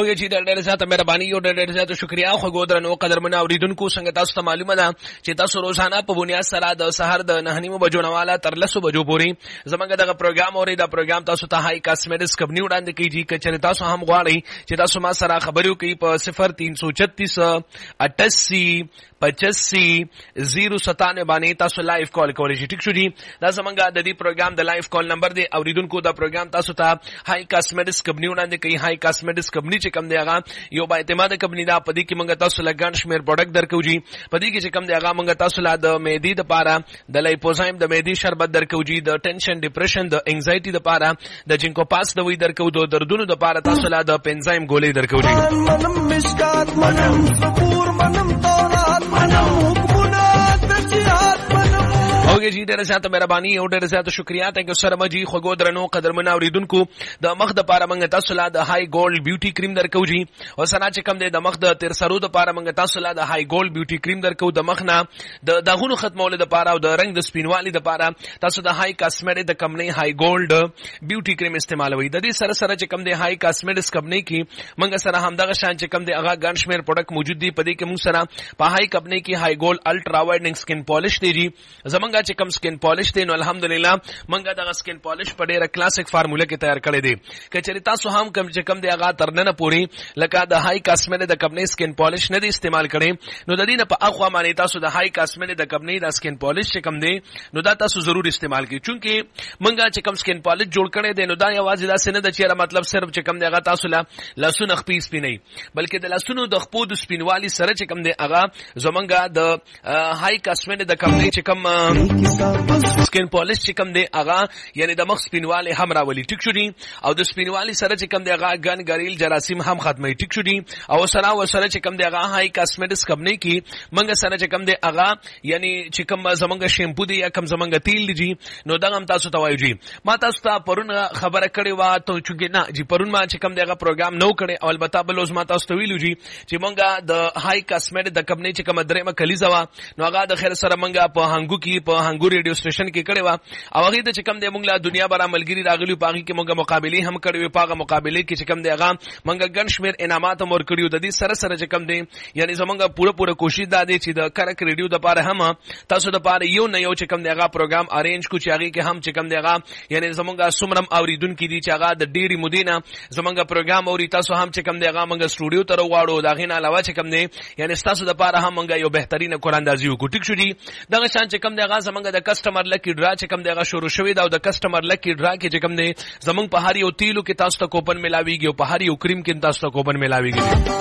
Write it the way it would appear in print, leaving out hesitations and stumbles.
اوګه چې ډېر زیاته مهرباني او ډېر زیاته شکریا خو ګودرنو قدرمنه اوریدونکو څنګه تاسو ته معلومه ده چې تاسو روزانه په بنیاد سره د سحر د 9:30 بجو نواله تر 10 بجو پورې زمونږ دغه پروګرام اوري دا پروګرام تاسو ته هاي کاسمیټکس کمپنی وړاندې کوي چې تاسو هم غواړئ چې تاسو ما سره خبرو کوي په 0336 88 85 097 باندې تاسو لایو کال کولی شئ. ټیک شو جی دا زمونږ د دې پروګرام د لایو کال نمبر دی. اوریدونکو دا پروګرام تاسو ته هاي کاسمیټکس کمپنی وړاندې کوي. هاي کاسمیټکس کمپنی چې کوم دی هغه یو با اعتماد کمپنی دا. پدې کې موږ تاسو لګان شمیر پروډکټ درکو جی. پدې کې چې کوم دی هغه موږ تاسو لا د مېدی د پاره د لایپوزایم د مېدی شربت درکو جی. د ټینشن ډیپریشن د انزایټي د پاره د جینکو پاس د وې درکو. د دردونو د پاره تاسو لا د پنزایم ګولې درکو جی. منم مشکات منم صبور منم تورات منم اوګه جی ډېر زیاته مهرباني او ډېر زیاته شکریا ته کو سره مجي خو ګودرنو قدرمنه اوریدونکو د مخ د پاره منګ تاسو لا د هاي ګولډ بیوټي کریم درکو جی. او سنا چې کم د مخ د تیر سرو د پاره منګ تاسو لا د هاي ګولډ بیوټي کریم درکو. د مخ نه د دغونو ختمول د پاره او د رنگ د سپینوالي د پاره تاسو د هاي کاسمیټک د کمپنی هاي ګولډ بیوټي کریم استعمالوي. د دې سره سره چې کم د هاي کاسمیټکس کمپنی کې منګ سره همدغه شان چې کم د هغه ګن شمیر پروډکټ موجود دي. پدې کې موږ سره په هاي کمپنی کې هاي ګولډ الټرا وایډنګ سکن پالش دی جی. زمونږ چې کم سکن پالش دی نو الحمدلله منګه دغه سکن پالش په ډیره کلاسیک فارموله کې تیار کړی دی. کچری تاسو هم کم چې کم دی هغه ترننه پوری لکه د هاي کاسمیټک د کمپنی سکن پالش نه دی استعمال کړي نو د دې نه په اخوا باندې تاسو د هاي کاسمیټک د کمپنی د سکن پالش چې کم دی نو دا تاسو ضرور استعمال کړئ. چونکه منګه چې کم سکن پالش جوړ کړي دی نو دا یوازې دا سینه د چیرې مطلب صرف چې کم دی هغه تاسو لا لاسونه خپې سپینې بلکې د لاسونو د خپو د سپینوالي سره چې کم دی هغه زمونږه د هاي کاسمیټک د کمپنی چې کم سکن پالش چې کم دی هغه یعنی د مخ سپینواله هم راولي. ټیک شو دي او د سپینوالي سره چې کم دی هغه ګن ګریل جراثیم هم ختمي. ټیک شو دي او سره چې کم دی هغه هاي کاسمیټکس کمپنی کې منګه سره چې کم دی هغه یعنی چې کم زمونږ شیمپو دی یا کم زمونږ تیل دی نو دا هم تاسو ته وایو جی. ما تاسو ته پرون خبره کړې و ته چې نه جی پرون ما چې کم دی هغه پروګرام نو کړي او البته بلوز ما تاسو ته ویلو جی چې منګه د هاي کاسمیټک د کمپنی چې کم درېمه کلیزه وا نو هغه د خیر سره منګه په هنګو کې په هنګو ریډیو سټیشن کې کړي وا او هغه د چې کم دی موږ لا دنیا بر عملګری راغلی پاغي کې موږ مقابله هم کړو. پاغه مقابله کې چې کم دی هغه موږ ګن شمیر انعامات هم ورکړیو. د دې سره سره چې کم دی یعنی زمونږ پوره کوشش دا دی چې د کرک ریډیو د پاره هم تاسو د پاره یو نه یو چې کم دی هغه پروګرام ارینج کو چې هغه کې هم چې کم دی هغه یعنی زمونږ سمرم اوریدونکو دي چې هغه د ډيري مدینه زمونږ پروګرام اوري. تاسو هم چې کم دی هغه موږ سټوډیو ته وغواړو. دا غینه علاوه چې کم دی یعنی تاسو د پاره هم موږ یو بهترینه قراندازي وکړو. ټیک شو دي دغه شان چې کم دی هغه زمونږ د کسٹمر لکی ډرا چې کم دی هغه شروع شوی دا او د کسٹمر لکی ډرا کې چې کم دی زمونږ په هر یو تیلو کې تاسو ته کوپن ملاويږي او په هر یو کریم کې تاسو ته کوپن ملاويږي.